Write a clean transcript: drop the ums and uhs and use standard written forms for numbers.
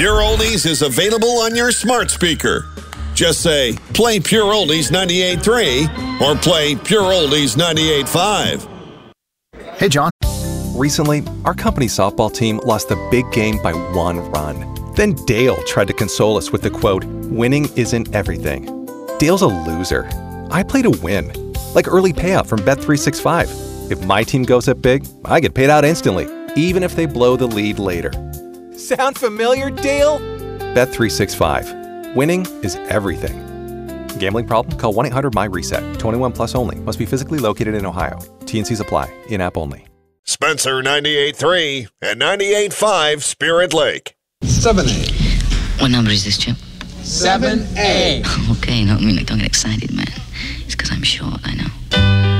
Pure Oldies is available on your smart speaker. Just say, play Pure Oldies 98.3 or play Pure Oldies 98.5. Hey, John. Recently, our company softball team lost the big game by 1 run. Then Dale tried to console us with the quote, "Winning isn't everything." Dale's a loser. I play to win, like early payout from Bet365. If my team goes up big, I get paid out instantly, even if they blow the lead later. Sound familiar, Dale? Bet365. Winning is everything. Gambling problem? Call 1-800-MY-RESET. 21 plus only. Must be physically located in Ohio. T&Cs apply. In-app only. Spencer 98.3 and 98.5 Spirit Lake. 7A. What number is this, Chip? 7A. Okay, no, I mean, like, don't get excited, man. It's because I'm short, I know.